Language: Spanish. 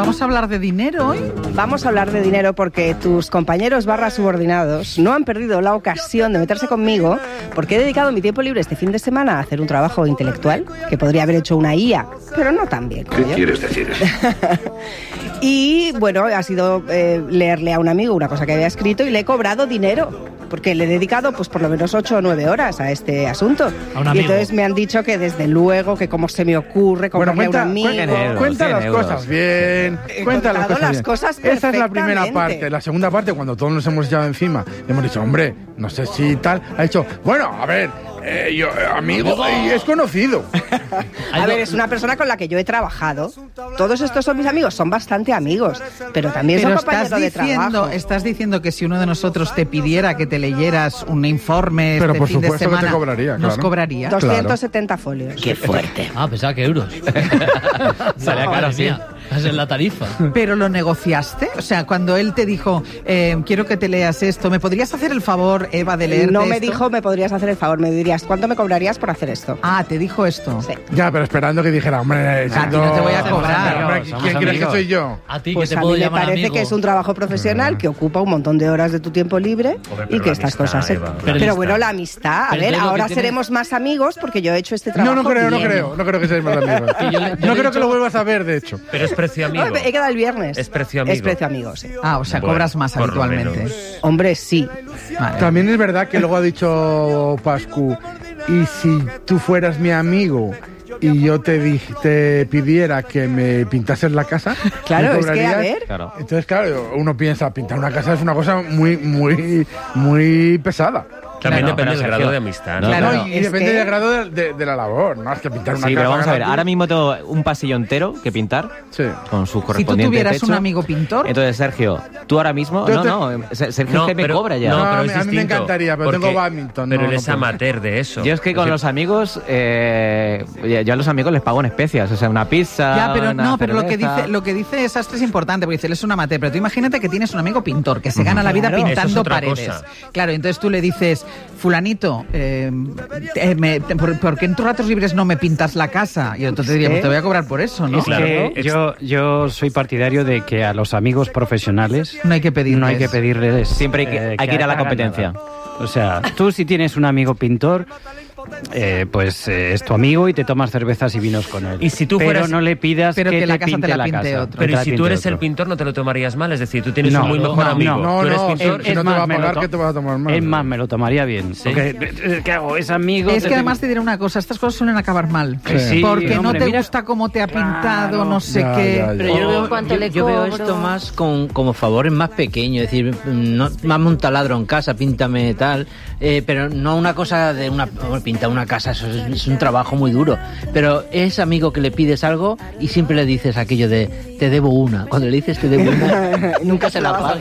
¿Vamos a hablar de dinero hoy? Vamos a hablar de dinero porque tus compañeros /subordinados no han perdido la ocasión de meterse conmigo porque he dedicado mi tiempo libre este fin de semana a hacer un trabajo intelectual que podría haber hecho una IA, pero no tan bien. ¿Qué quieres decir? Y bueno, ha sido leerle a un amigo una cosa que había escrito y le he cobrado dinero. Porque le he dedicado pues por lo menos 8 o 9 horas a este asunto. Y entonces me han dicho que desde luego, que cómo se me ocurre comprarle a un amigo. Cuenta las cosas bien. Cuenta las cosas bien. Esa es la primera parte. La segunda parte, cuando todos nos hemos echado encima, hemos dicho, hombre, no sé si tal, ha dicho, bueno, a ver, yo, amigo, y es conocido. A ver, es una persona con la que yo he trabajado. Todos estos son mis amigos, son bastante amigos, pero también son compañeros de trabajo. Estás diciendo que si uno de nosotros te pidiera que te leyeras un informe pero este por fin de supuesto semana, que te cobraría, nos claro. cobraría. 270 folios. Qué fuerte. Ah, pensaba que euros. Salía caro, sí. Esa es la tarifa. ¿Pero lo negociaste? O sea, cuando él te dijo, quiero que te leas esto, ¿me podrías hacer el favor, Eva, de leerte No me esto? dijo, me podrías hacer el favor, me dirías, ¿cuánto me cobrarías por hacer esto? Ah, ¿te dijo esto? Sí. Ya, pero esperando que dijera, hombre, A ti no te voy a cobrar. Hombre, ¿quién crees que soy yo? A ti, Pues que te a puedo mí me llamar parece amigo. que es un trabajo profesional que ocupa un montón de horas de tu tiempo libre y que estas cosas... Pero bueno, la amistad, a ver, ahora seremos más amigos porque yo he hecho este trabajo. No creo que seáis más amigos. No creo que lo vuelvas a ver, de hecho. Pero es precio amigo. He quedado el viernes. Es precio amigo. Es precio amigo, sí. Ah, o sea, cobras más por lo habitualmente. menos. Hombre, sí. Vale. También es verdad que luego ha dicho Pascu, y si tú fueras mi amigo y yo te pidiera que me pintases la casa, Claro, ¿me es que, a cobrarías? ver... Claro. Entonces, claro, uno piensa, pintar una casa es una cosa muy pesada. También Claro, depende pero del Sergio, grado de amistad. no, ¿no? Claro, No, y es depende que- del grado de la labor, no es que pintar una casa. Sí, pero vamos a ver, ganar ahora tú- mismo tengo un pasillo entero que pintar Sí. con su Si tú correspondiente tuvieras techo. un amigo pintor... Entonces, Sergio, tú ahora mismo... Yo te- Sergio es que me cobra ya. No, pero a es mí me distinto, encantaría, pero porque- tengo badminton. Pero no, él no es puedo. amateur de eso. Yo es que con los amigos, yo a los amigos les pago en especias, o sea, una pizza, Ya, pero una no, pero cerveza. lo que dice Sastre es importante, porque dice, él es un amateur, pero tú imagínate que tienes un amigo pintor que se gana la vida Claro. pintando Eso es otra paredes. cosa. Claro, entonces tú le dices, fulanito, ¿por qué en tus ratos libres no me pintas la casa? Y entonces diríamos, te voy a cobrar por eso, ¿no? Es que yo soy partidario de que a los amigos profesionales No hay que pedirles. Siempre hay que ir a la hagan competencia. nada. O sea, tú si tienes un amigo pintor, pues es tu amigo y te tomas cervezas y vinos con él. Y si tú pero fueras- no le pidas Pero que te la casa te pinte la la pinte casa. otro. Pero Te la si tú pinte eres otro. el pintor, no te lo tomarías mal. Es decir, tú tienes No, un muy mejor no, amigo. No, Tú eres no, pintor. si no te va a me lo pagar, to- ¿qué te vas a tomar mal? Es más, me lo tomaría bien. Sí. Porque, ¿qué hago? Es amigo. Es que además te diré una cosa, estas cosas suelen acabar mal. Sí, Porque no hombre, te mira- gusta cómo te ha pintado, Claro. no sé Ya, qué. ya, ya. Pero yo, ¿En cuánto le yo veo cobro? esto más como favores más pequeños, es decir, no, hazme un taladro en casa, píntame tal, pero no una cosa de pintar una casa, eso es un trabajo muy duro. Pero es amigo que le pides algo y siempre le dices aquello de te debo una. Cuando le dices te debo una, nunca se la paga.